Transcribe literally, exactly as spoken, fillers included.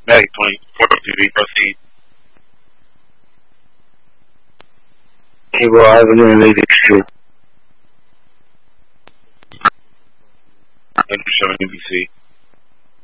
Maddie twenty, four T V, proceed. Eagle Avenue and Lady Street. Showing N B C.